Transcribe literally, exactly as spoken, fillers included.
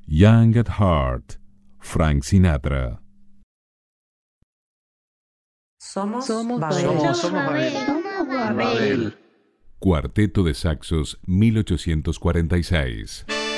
Young at Heart, Frank Sinatra. Somos Somos Babel. Babel. Somos, somos Babel. Somos Babel. Babel. Cuarteto de saxos mil ochocientos cuarenta y seis.